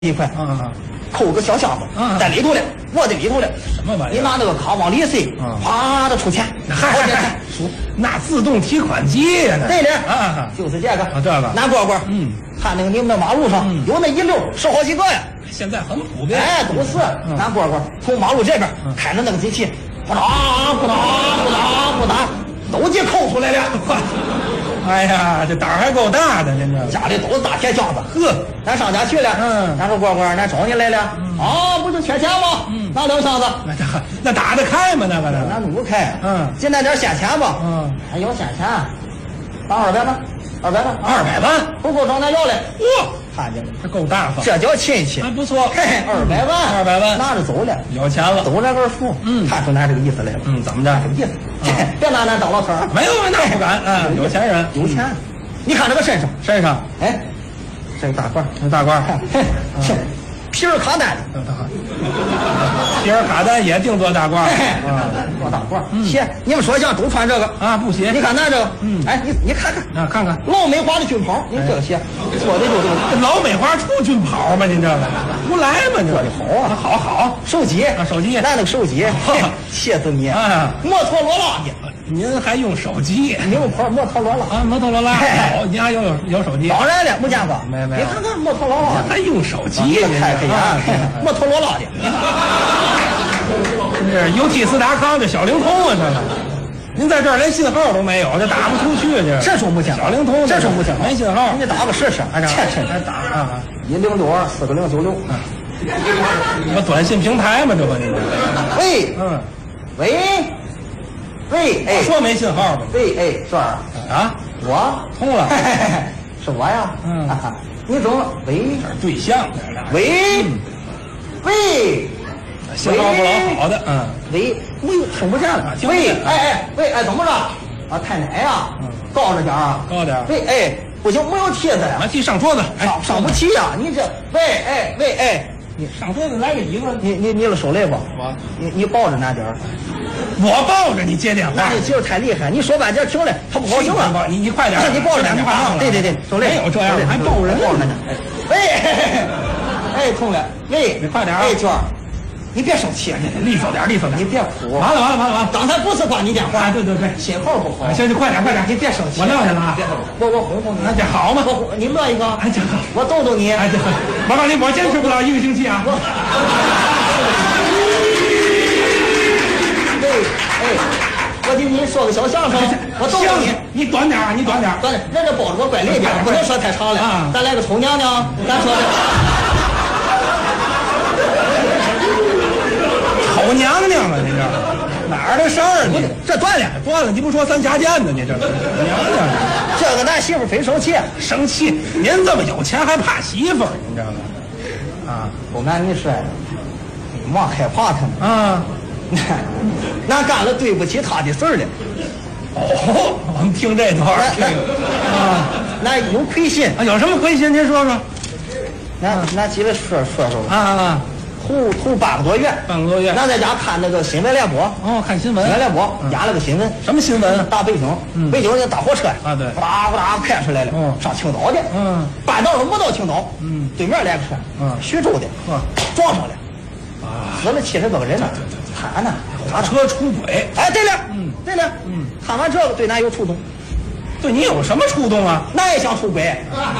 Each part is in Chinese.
一块，扣个小箱子，在里头了，我在里头了。 什么玩意儿？ 你拿那个卡往里塞，哗的出钱，好点钱。 那自动提款机呀， 对了，就是这个。 这个南蝈蝈，看那个你们那马路上有那一溜10好几个呀。 现在很普遍。 哎，都是南蝈蝈从马路这边开着那个机器，呼哒呼哒呼哒呼哒，都给扣出来了。 哎呀，这胆儿还够大的，真的。 家里都是大铁箱子， 呵， 咱上家去了。咱说蝈蝈，咱找你来了。啊，不就缺钱吗？拿2箱子。 那打得开吗？那个那不开。进来点闲钱吧。还有闲钱，打200万，200万 ，200万， 不够找咱要来。 哇， 看见了， 这够大方， 这叫亲戚， 还不错。 嘿，200万拿着走了， 有钱了， 走这个数。看出咱这个意思来了。 怎么着？ 这个意思，别拿咱当老头儿。 没有，那不敢。有钱人， 有钱。你看这个身上，哎，这个大褂，是皮尔卡丹的。 皮尔卡丹也定做大褂， 做大褂。鞋，你们说相都穿这个啊？不鞋。 你看咱这个，哎，你看看， 看看老美华的军袍，你这个鞋做的就这个。 老美华出军袍吗？您这个不来吗？ 做的好啊， 好。 手机，咱那个手机，气死你！摩托罗拉的。 您还用手机？ 你有摩托罗拉啊？摩托罗拉好，您还有手机？ 当然了，没见过。 没。 你看看摩托罗拉， 还用手机？ 开摩托罗拉的。 这是UT4.com的小灵通啊，这个。您在这儿连信号都没有，这打不出去。 这说不清。 小灵通， 这说不清， 没信号。 你打个试试，还打 106249096。 我短信平台嘛，这不您？ 喂，喂， 我说没信号吧？ 喂，哎，这儿啊， 我通了， 是我呀。你怎么喂？ 对象， 喂， 信号不老好的。 喂，我又听不见了。喂，哎，怎么着？啊，太奶呀，高着点啊， 高点。 喂，哎，不行，没有梯子呀。 把梯上桌子， 上不起呀。你这，喂，哎。 你上桌子来个椅子， 你了手累不？ 我， 你抱着那点儿， 我抱着你接电话。 那你劲儿太厉害，你说半截停了，他不高兴了。 你快点， 你抱着那点儿。对，手累。 没有这样的，还抱人。 喂，哎，痛了，喂， 你快点。 哎，娟儿，你别生气， 利索点， 你别哭。 完了，刚才不是挂你电话。 对， 信号不好。 行，你快点，你别生气。 我撂下了啊。 我哄哄你。 那这好吗？ 你乐一个。 哎，这好。 我逗逗你。 哎，这我告诉你，我坚持不了1个星期啊。 我给你说个小相声，我逗逗你。 你短点， 人家包着我怪累点，不能说太长了。咱来个丑娘娘，咱说的。 丑娘娘了，你这哪儿的事儿？你这断了，你不说3家店呢？你这娘娘， 这个咱媳妇非生气。 您这么有钱还怕媳妇儿，你知道吗？ 不瞒你说，你莫害怕他们啊。 那干了对不起他的事儿了。 我们听这段那有亏心啊？有什么亏心？您说说。 那起来说啊。 头半个多月，咱在家看那个新闻联播。 看新闻。 新闻联播演了个新闻。 什么新闻？ 大北京，北京那大火车啊，对， 呼啦开出来了，上青岛的。半道上没到青岛，对面来个车，徐州的，撞上了，死了70多个人呢。他呢， 火车出轨。 哎，对了，看完这个对咱有触动。 对你有什么触动啊？ 那也想出轨。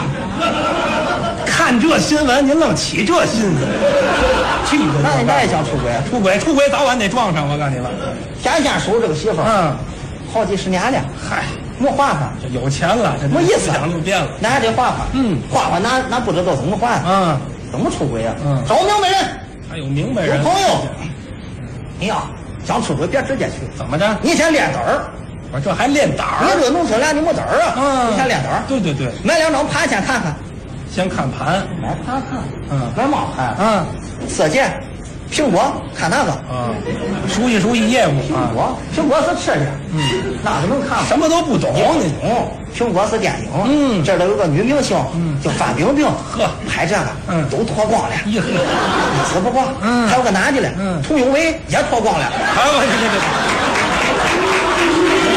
看这新闻，您愣起这心，气的。 那也想出轨。 出轨早晚得撞上，我告诉你了。 天天守这个媳妇儿，好几10年了。 嗨， 没换换， 这有钱了，这没意思， 想就变了。 咱还得换换，换咱不知道怎么换。怎么出轨啊？找明白人， 还有明白人。 有朋友，你呀想出轨别直接去。 怎么着？ 你先练胆儿。 我这还练胆儿？ 你这农村来你没胆儿啊？你先练胆儿。 对， 买2张盘先看看。 先看盘。 买盘看。买嘛盘？色戒、苹果，看那个。 熟悉业务。 苹果是吃的。那个能看吗？ 什么都不懂。 苹果是电影。这里有个女明星叫范冰冰。拍这个都脱光了。只不过还有个男的了，佟有为也脱光了。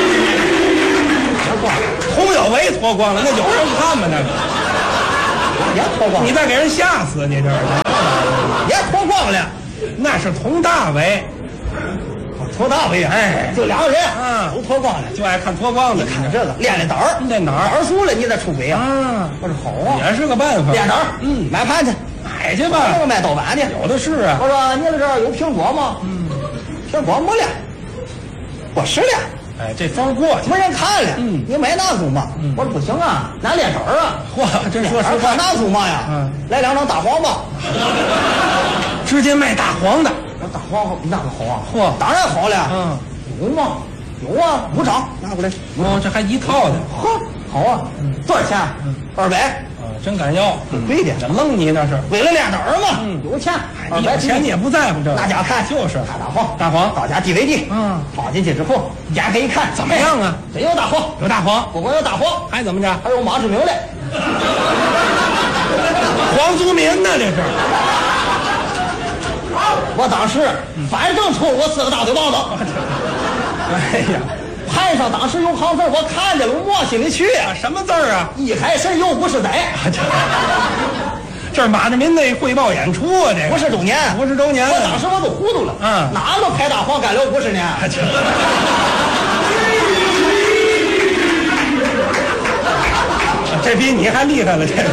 佟有为脱光了，那有人看吗？那个也脱光了， 你再给人吓死你这是？ 也脱光了， 那是佟大为。 脱大为哎， 就2个人， 嗯， 都脱光了， 就爱看脱光的。 你看这个练练胆儿， 练胆儿， 胆儿熟了你再出轨啊！我说好啊， 也是个办法。 练胆儿，买盘去， 买去吧。 卖盗版的， 有的是啊。 我说你这儿有苹果吗？苹果没了，过时了。 哎，这风过去， 没人看了。你买哪组嘛？我说不行啊，咱练胆儿啊。 嚯，真说实话， 看哪组嘛呀？来2张大黄吧， 直接卖大黄的。 大黄比那个好啊！ 嚯， 当然好了。有吗？有啊，5张拿过来。 哦，这还一套的。 呵，好啊。多少钱？200。 真敢要， 贵点。 愣你那是为了练胆儿嘛。有钱 ，200钱你也不在乎这。 大家看， 就是看大黄， 大黄， 到家 DVD，放进去之后，点开一看， 怎么样啊？ 真有大黄， 有大黄， 不光有大黄， 还怎么着？ 还有马志明嘞。 黄宗民呢？这是。 我当时反正抽我4个大嘴巴子。 哎呀， 盘上当时有行字，我看见了，我往心里去呀。 什么字儿啊？ 一海神游不是歹。 这是马志民那汇报演出啊，这个 50周年 ，50周年。 我当时我都糊涂了。哪个拍大黄干了50年？ 这比你还厉害了，这个。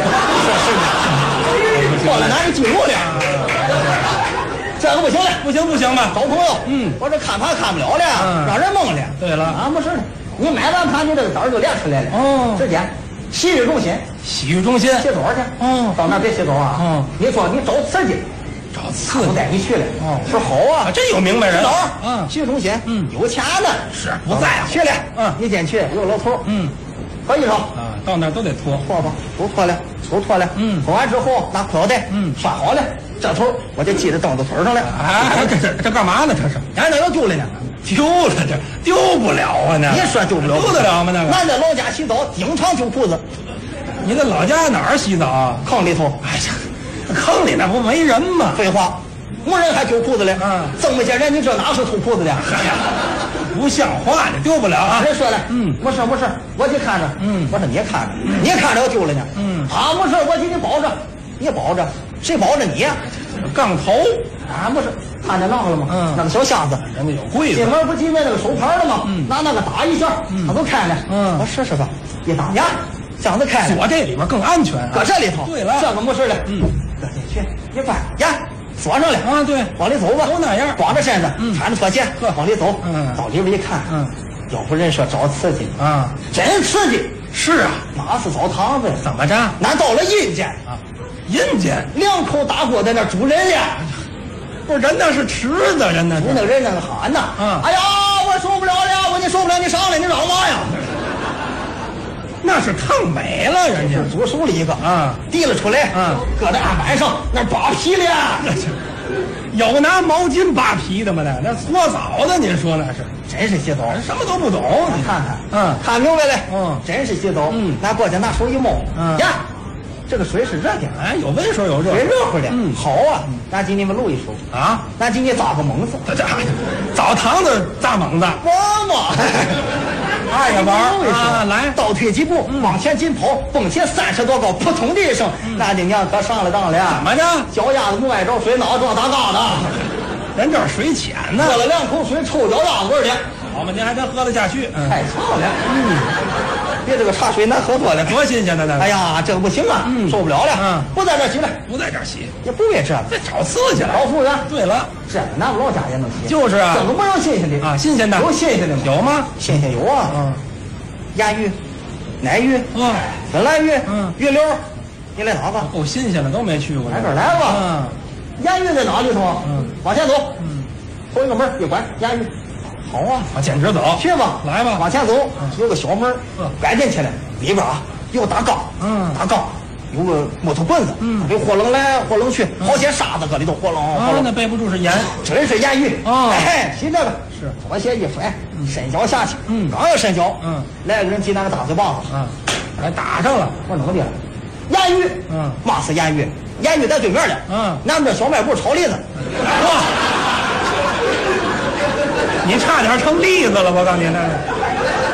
过了拿着记录了。这个不行了， 不行吧？ 找朋友，我这看盘看不了了，让人蒙了。 对了， 没事的，你买完盘，你这个胆儿就练出来了。直接洗浴中心， 洗浴中心洗澡去。到那别洗澡啊。你说你找刺激， 找刺激， 我带你去了。说好啊， 真有明白人。 洗澡，洗浴中心，有钱呢。 是不在乎去了。你先去，有老头。脱衣裳啊，到那都得脱。 脱吧，都脱了，都脱了。脱完之后拿裤腰带，拴好了。这头我就系在凳子腿上了。 哎，这干嘛呢？这是俺那要丢了呢。 丢了，这丢不了啊！那你说丢不了？ 丢得了吗？那个？ 俺在老家洗澡，经常丢裤子。 你在老家哪儿洗澡啊？ 坑里头。 哎呀，坑里那不没人吗？ 废话，没人还丢裤子嘞。这么些人，你这哪是偷裤子的？ 不像话，你丢不了啊！ 人说了，没事，我去看着。我说你也看着，你也看着要丢了呢。没事，我给你保着，你保着，谁保着你呀？ 杠头没事，看见那个了吗？那个小箱子， 人家有柜子， 进门不进那个手牌了吗？拿那个打一下，它都开了。我试试吧，一打呀，箱子开了， 锁这里边更安全， 搁这里头。 对了， 这个没事了。搁进去，一关呀，锁上了。 对， 往里走吧， 都那样， 光着身子，穿着拖鞋，往里走。到里边一看，要不人说找刺激真刺激。 是啊， 哪是澡堂子？ 怎么着？ 难到了阴间啊！阴间 2口大锅在那煮人了。 不是人那是池子，人那是那个人那个喊呐。哎呀，我受不了了！你受不了，你上来，你嚷嘛呀？ 那是烫美了，人家煮熟了一个提了出来，搁在案板上那扒皮了。 有拿毛巾扒皮的吗？那搓澡的，您说那是真是洗澡， 什么都不懂。 你看看，看明白了，真是洗澡。拿过去拿手一摸，呀，这个水是热的， 哎，有温水有热， 水热乎的。好啊，咱给你们录一首啊， 咱给你扎个猛子。 澡堂子扎猛子， 玩嘛。 二也玩来， 倒退几步，往前紧跑，蹦起30多高，扑通的一声，那你娘可上了当了。 怎么着？ 脚丫子没挨着水，脑撞大嘎的。 人这儿水浅呢， 喝了2口水，臭脚丫子味儿的。 好嘛，您还真喝得下去？ 太长了。别这个茶水难喝多了， 多新鲜的那。 哎呀，这个不行啊，受不了了。不在这洗了， 不在这儿洗， 也不为这个， 再找刺激了。 找服务员。 对了， 这个咱们老家也能洗。 就是啊， 这个没有新鲜的啊，新鲜的有新鲜的吗？ 有吗？ 新鲜有啊。腌鱼、奶鱼、芬兰鱼、鱼柳，你来哪个？ 够新鲜的，都没去过。 来这儿来吧。腌鱼在哪里头？往前走。头一个门一关，腌鱼。好啊， 我简直走。 去吧， 来吧， 往前走，有个小门，拐进去了，里边有大缸，大缸。有个木头棍子，给火冷来火冷去，好些沙子搁里头，火冷。 那背不住是盐， 真是盐鱼。哎，洗这个是拖鞋一甩，伸脚下去，刚要伸脚，来个人提那个大嘴巴子， 还打上了。 我弄的了，盐鱼，嘛是盐鱼？盐鱼在对面了，南边小卖部炒栗子， 哇，你差点成栗子了，我告诉你那。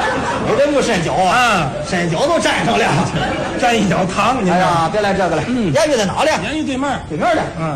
有人不伸脚啊，伸脚都沾上了， 沾一脚糖。 哎呀，别来这个了。言语在哪里？ 言语对面， 对面的。